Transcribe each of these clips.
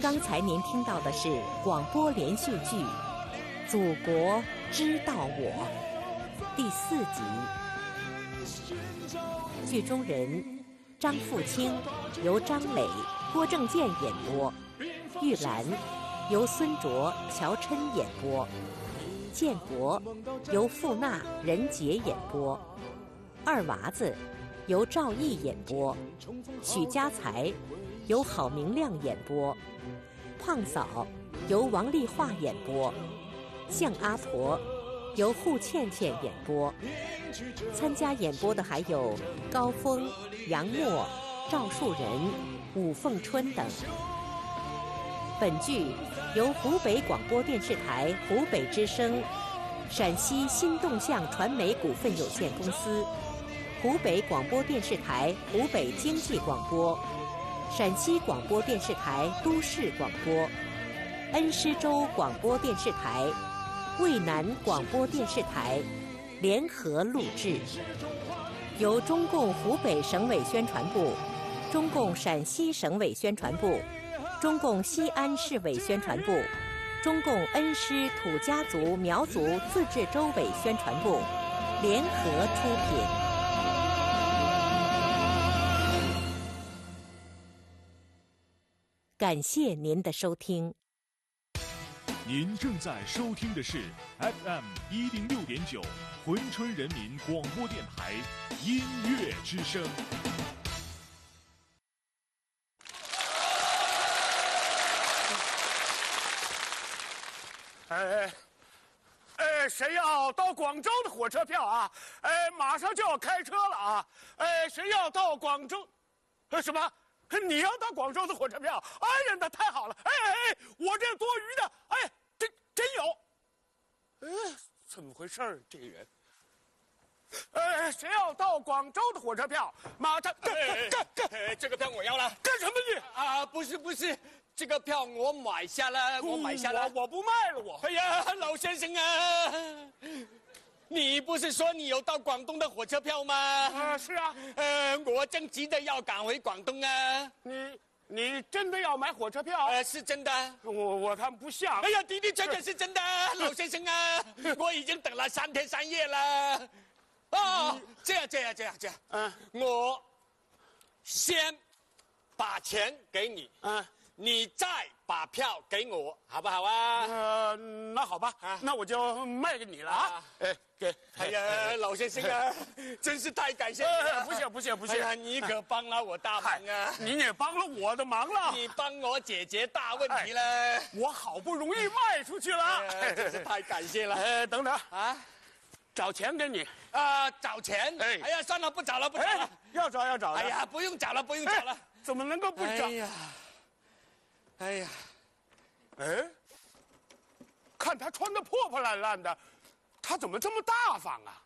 刚才您听到的是广播连续剧《祖国知道我》第4集。剧中人张富清由张磊、郭正健演播，玉兰由孙卓、乔琛演播，建国由傅娜、任杰演播，二娃子由赵毅演播，许家才由郝明亮演播，胖嫂由王丽华演播，向阿婆由户倩倩演播。参加演播的还有高峰、杨默、赵树人、武凤春等。本剧由湖北广播电视台湖北之声、陕西新动向传媒股份有限公司、湖北广播电视台湖北经济广播、陕西广播电视台都市广播、恩施州广播电视台、渭南广播电视台联合录制，由中共湖北省委宣传部、中共陕西省委宣传部、中共西安市委宣传部、中共恩施土家族苗族自治州委宣传部联合出品。感谢您的收听。 您正在收听的是 FM 106.9珲春人民广播电台音乐之声。 谁要到广州的火车票啊？马上就要开车了啊！谁要到广州？什么？你要到广州的火车票？哎呀，那太好了！我这多余的，真有。怎么回事儿？这个人。谁要到广州的火车票？马上这个票我要了。 干什么你？ 啊，不是，这个票我买下了，我买下了。 我不卖了，我。 哎呀，老先生啊，你不是说你有到广东的火车票吗？ 是啊。 我正急着要赶回广东啊。 你真的要买火车票？ 是真的。 我看不像。 哎呀，的确是真的，老先生啊，我已经等了3天3夜了。哦，这样，我先把钱给你，你再把票给我，好不好啊？ 那好吧，那我就卖给你了啊！给。 哎呀，老先生啊，真是太感谢你了！ 不谢。 哎呀，你可帮了我大忙啊！ 您也帮了我的忙了， 你帮我解决大问题了。 我好不容易卖出去了， 真是太感谢了。 等等啊，找钱给你找钱？哎呀，算了，不找了。 要找。 哎呀，不用找了。 怎么能够不找？ 哎呀， 看他穿得破破烂烂的，他怎么这么大方啊？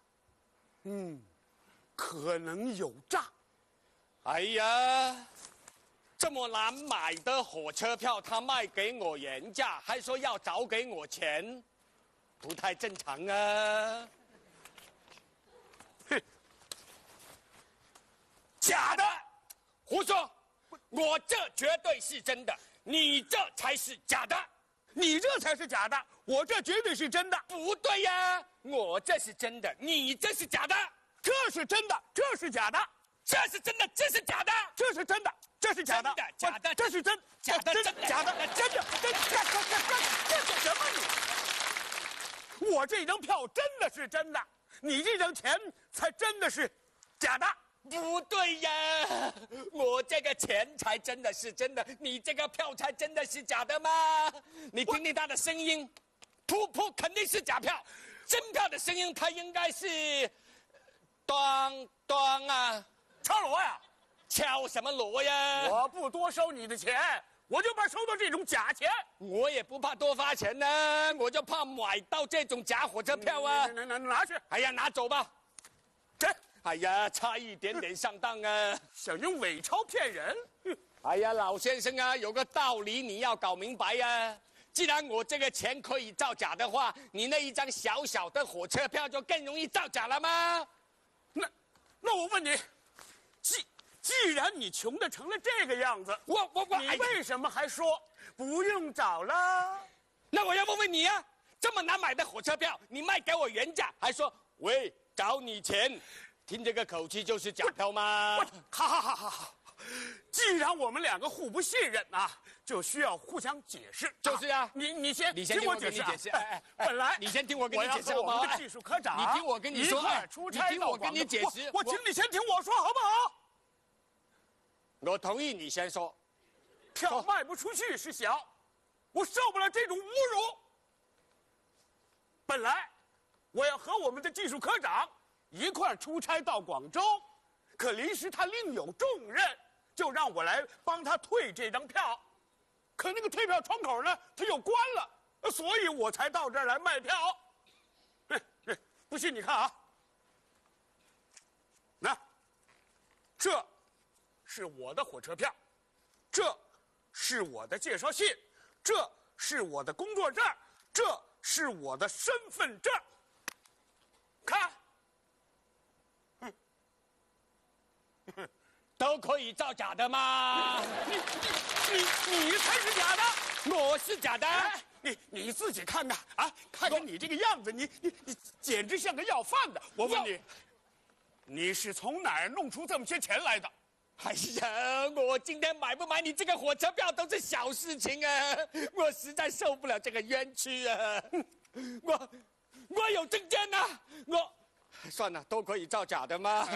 可能有诈。 哎呀，这么难买的火车票，他卖给我原价，还说要找给我钱，不太正常啊！ 哼， 假的，胡说！我这绝对是真的，你这才是假的。 你这才是假的，我这绝对是真的。 不对呀，我这是真的，你这是假的。 这是真的，这是假的。 这是真的，这是假的。 这是真的，这是假的。 假的， 这是真， 假的， 假的，真的，这是什么你？我这张票真的是真的，你这张钱才真的是假的。 不对呀，我这个钱才真的是真的，你这个票才真的是假的吗？你听听他的声音，噗肯定是假票，真票的声音它应该是咚啊， 敲锣呀？ 敲什么锣呀？ 我不多收你的钱，我就怕收到这种假钱。 我也不怕多发钱呢，我就怕买到这种假火车票啊！ 拿去！ 哎呀，拿走吧。 这。 哎呀，差一点点上当啊！ 想用伪钞骗人？ 哎呀，老先生啊，有个道理你要搞明白呀。既然我这个钱可以造假的话，你那一张小小的火车票就更容易造假了吗？ 那我问你， 既然你穷的成了这个样子，你为什么还说不用找了？ 那我要问问你啊，这么难买的火车票，你卖给我原价，还说喂找你钱，听这个口气就是假票吗？ 哈！既然我们两个互不信任啊，就需要互相解释。 就是啊， 你先听我解释。 本来你先听我跟你解释， 我们的技术科长， 你听我跟你说， 你听我跟你解释。 我请你先听我说好不好？ 我同意你先说。 票卖不出去是小，我受不了这种侮辱。本来我要和我们的技术科长一块出差到广州，可临时他另有重任，就让我来帮他退这张票。可那个退票窗口呢，他又关了，所以我才到这儿来卖票。不信你看啊，那这是我的火车票，这是我的介绍信，这是我的工作证，这是我的身份证。看， 都可以造假的吗？ 你才是假的， 我是假的。 你自己看看啊，看看你这个样子，你简直像个要饭的。我问你，你是从哪儿弄出这么些钱来的？ 哎呀，我今天买不买你这个火车票都是小事情啊！我实在受不了这个冤屈啊！我有证件呐、算了，都可以造假的吗？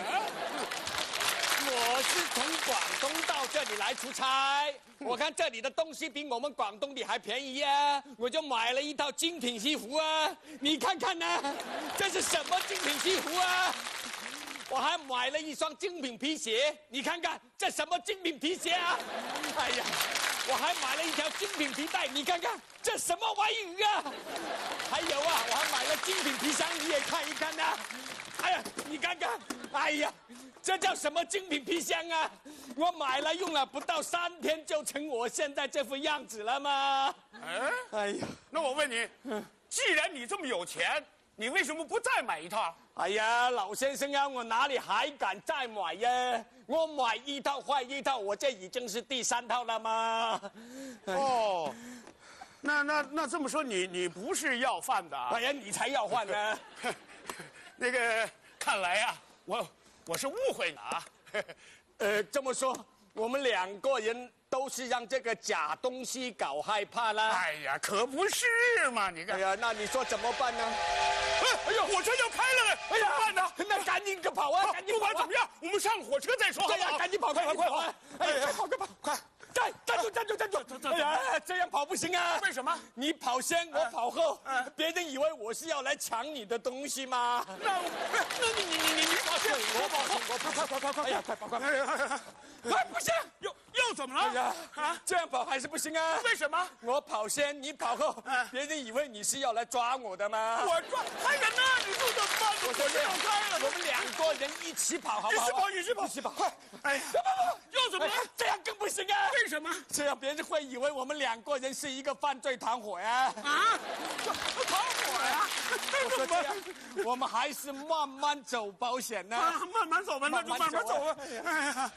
我是从广东到这里来出差，我看这里的东西比我们广东的还便宜啊，我就买了一套精品西服啊！你看看呢、这是什么精品西服啊？我还买了一双精品皮鞋，你看看这什么精品皮鞋啊？哎呀，我还买了一条精品皮带，你看看这什么玩意啊？还有啊，我还买了精品皮箱，你也看一看呐、哎呀，你看看，哎呀，这叫什么精品皮箱啊？我买了用了不到3天就成我现在这副样子了吗？哎呀， 那我问你，既然你这么有钱，你为什么不再买一套？ 哎呀，老先生啊，我哪里还敢再买呀？我买一套换一套，我这已经是第3套了吗？ 哦，那这么说，你不是要饭的啊？ 哎呀，你才要饭呢！ 那个，看来呀、我是误会了啊。 这么说，我们2个人都是让这个假东西搞害怕了。 哎呀，可不是嘛！你看， 哎呀，那你说怎么办呢？ 哎呦，火车要开了嘞！ 哎呀， 怎么办呢？ 那赶紧个跑啊！赶紧不管怎么样，我们上了火车再说。 对呀，赶紧跑，快！哎呀，快跑！快！站住！哎呀，这样跑不行啊！ 为什么？ 你跑先，我跑后，别人以为我是要来抢你的东西吗？ 那你跑先，我跑后，快！ 哎呀，快跑！ 哎，不行，又怎么了？ 哎呀，这样跑还是不行啊！ 为什么？ 我跑先，你跑后，别人以为你是要来抓我的吗？ 我抓还人呢？你说怎么办？ 我说这样开了，我们2个人一起跑，好不好？ 一起跑！快！哎呀，又怎么了？ 这样更不行啊！ 为什么？ 这样别人会以为我们2个人是一个犯罪团伙呀！ 团伙呀！ 我说这样，我们还是慢慢走保险呢。 慢慢走吧，那就慢慢走吧。哎呀，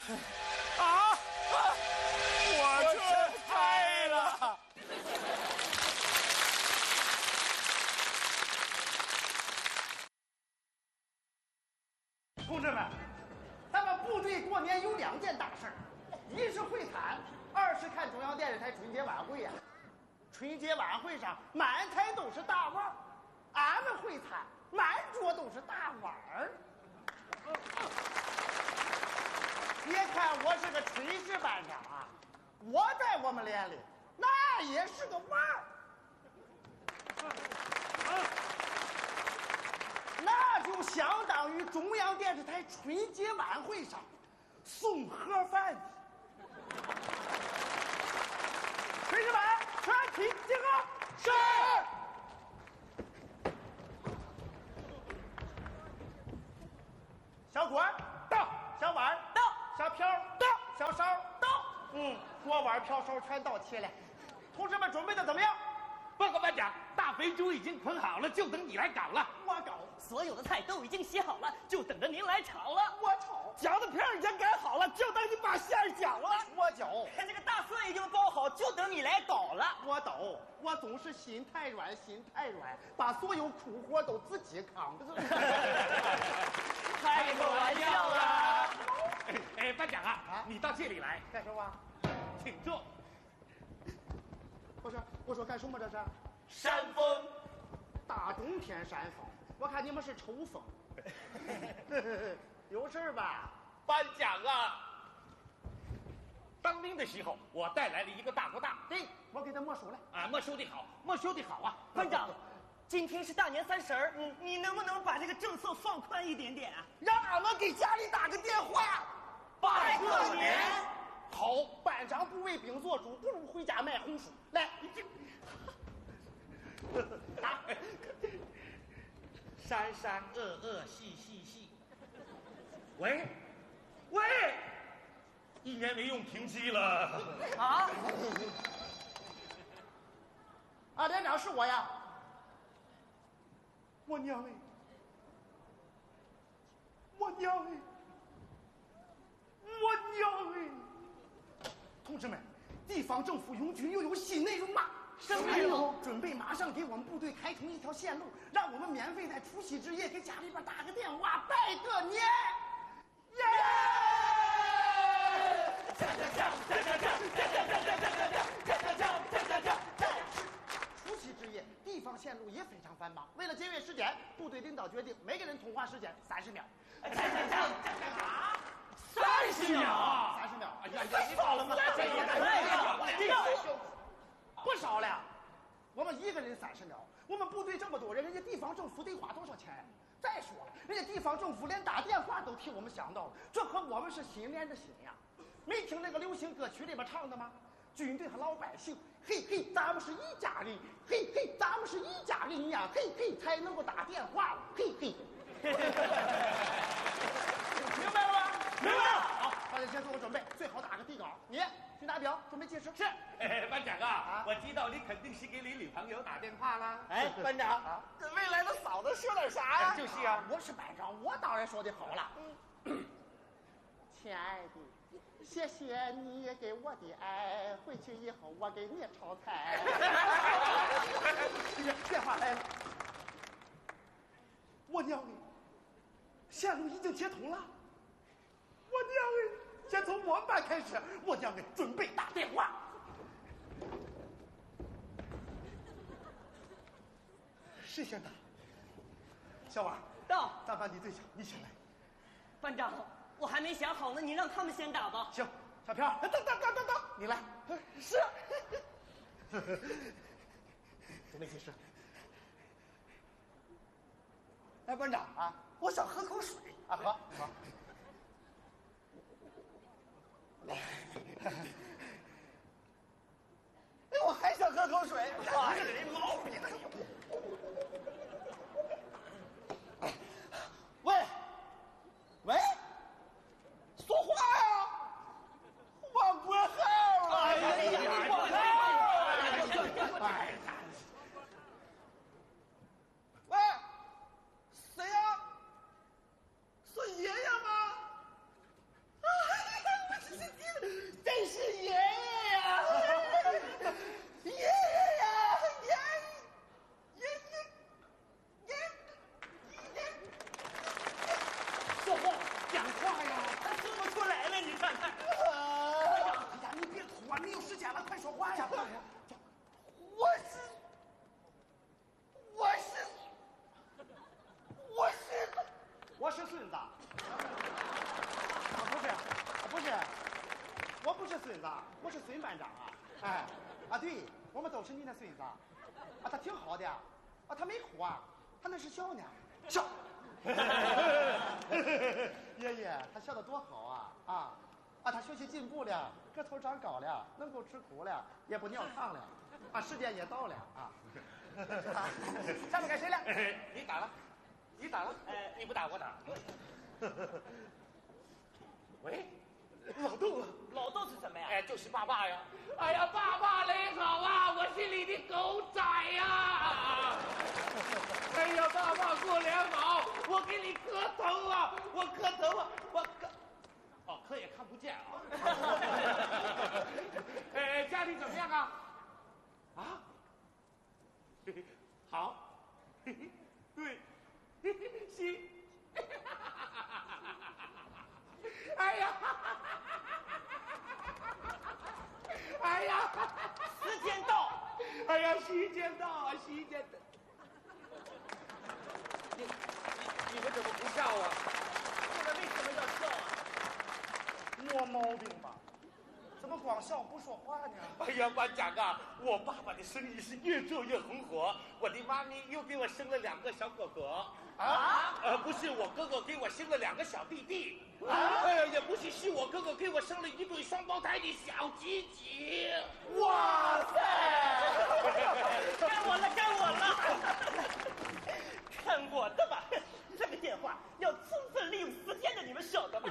火车开了。 同志们，咱们部队过年有2件大事儿，一是会谈，2是看中央电视台春节晚会呀。春节晚会上满台都是大腕儿，俺们会谈满桌都是大碗儿。别看我是个炊事班长啊，我在我们连里那也是个腕儿。那就相当于中央电视台春节晚会上送盒饭的。炊事班全体集合。是。小锅到，小碗到，小瓢到，小勺到。锅碗瓢勺全到齐了。同志们准备的怎么样？不报告班长，大肥猪已经捆好了，就等你来搞了。 我搞， 所有的菜都已经洗好了，就等着您来炒了。 我炒， 饺子皮儿已经擀好了，就等你把馅儿搅了。 我搅， 这个大蒜已经包好，就等你来捣了。 我抖，我总是心太软，心太软，把所有苦活都自己扛。 开个玩笑啦！ 班长啊，你到这里来干什么？ 请坐。 我说干什么这是？ 扇风， 大冬天扇风，我看你们是抽风。有事吧？ 班长啊，当兵的时候我带来了一个大哥大， 对，我给他没收了。 啊，没收的好，没收的好啊。 班长，今天是大年30，你能不能把这个政策放宽一点点啊？ 让俺们给家里打个电话， 拜个年。 好，班长不为兵做主，不如回家卖红薯。来，打。 山山恶恶细细细。喂，1年没用停机了。 啊？ 啊，连长是我呀。我娘哎！我娘哎！我娘哎！同志们，地方政府拥军又有新内容了。 什么内容？ 准备马上给我们部队开通一条线路，让我们免费在除夕之夜给家里边打个电话，拜个年。耶！除夕之夜，地方线路也非常繁忙。为了节约时间，部队领导决定每个人通话时间30秒。 干啥 30秒。 30秒。 哎呀，你到了吗？ 不少了，我们一个人30秒。我们部队这么多人，人家地方政府得花多少钱？再说了，人家地方政府连打电话都替我们想到了，这和我们是心连着心呀。没听那个流行歌曲里边唱的吗？军队和老百姓，嘿嘿，咱们是一家人，嘿嘿，咱们是一家人呀，嘿嘿，才能够打电话，嘿嘿。明白了吗？ 明白了。 好，大家先做个准备，最好打个底稿。你去拿表，准备计时。 是。班长啊，我知道你肯定是给你女朋友打电话啦。 哎，班长，跟未来的嫂子说点啥呀？ 就是啊， 我是班长，我当然说的好了。亲爱的，谢谢你给我的爱，回去以后我给你炒菜。电话来了，我娘哎，线路已经接通了。我娘哎，先从我们班开始，我娘哎，准备打电话。谁先打？小王， 到。 但凡你最小，你先来。 班长，我还没想好呢，你让他们先打吧。 行，小飘，等，你来。是。准备计时。哎，班长啊，我想喝口水啊，喝。来。哎，我还想喝口水。哎，这人毛病了你。喂，说话呀！我滚号了！ 哎呀，你滚开！ 喂，谁呀？是爷爷吗？真是爷爷呀！爷爷呀！ 说话，讲话呀！他说不出来了，你看看。 哎呀，你别哭啊，没有时间了，快说话呀！我是孙子。不是，我不是孙子，我是孙班长啊！哎，啊对，我们都是你的孙子。啊，他挺好的，啊，他没哭啊，他那是笑呢，笑。爷爷，他笑得多好啊！他学习进步了，个头长高了，能够吃苦了，也不尿炕了，时间也到了啊！下面该谁了？ 你打了，你不打我打。喂， 老豆是什么呀？ 就是爸爸呀！哎呀，爸爸你好啊，我是你的狗仔呀！ 我给你磕头啊！我磕头啊！我磕，哦，磕也看不见啊。家里怎么样啊？啊？好。对。行。哎呀！哎呀！ 时间到！ 哎呀，时间到啊！时间到。你们怎么不笑啊？ 这个为什么要笑啊？ 没毛病吧？怎么光笑不说话呢？哎呀，班长啊，我爸爸的生意是越做越红火，我的妈咪又给我生了2个小哥哥。啊？不是，我哥哥给我生了2个小弟弟。啊？也不是，是我哥哥给我生了1对双胞胎的小鸡鸡。哇塞！ 该我了，该我了！看我的吧！这个电话要充分利用时间的，你们晓得吗？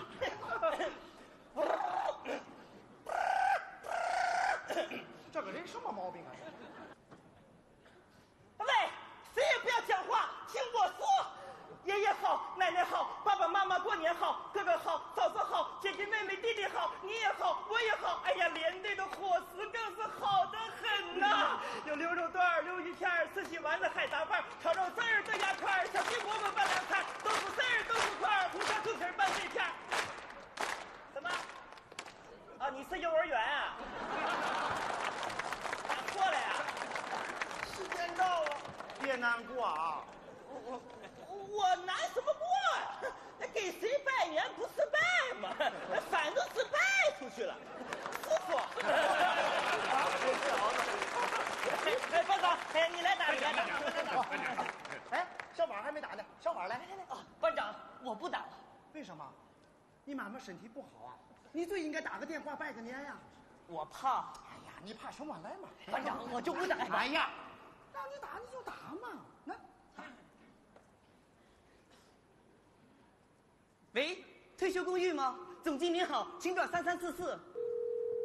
这个人什么毛病啊？ 喂，谁也不要讲话，听我说。爷爷好，奶奶好，爸爸妈妈过年好，哥哥好，嫂子好，姐姐妹妹弟弟好，你也好，我也好。哎呀，连队的伙食更是好得很呐！有溜肉段、溜鱼片、四喜丸子、海杂饭、炒肉丝儿、豆芽块、小鸡饽饽拌凉菜、豆腐丝儿、豆腐块、红烧猪皮拌碎片。什么？啊，你是幼儿园啊？打错了呀？ 时间到了，别难过啊。 我难什么过呀？给谁拜年不是拜吗？反正是拜出去了。师傅，班长，你来打，你来打。 哎，小婉还没打呢，小婉来。 班长，我不打了。 为什么？你妈妈身体不好啊，你最应该打个电话拜个年呀。 我怕。 哎呀，你怕什么？来嘛。 班长，我就不打。 哎呀，让你打你就打嘛，那。 喂，退休公寓吗？总经理好，请转3344。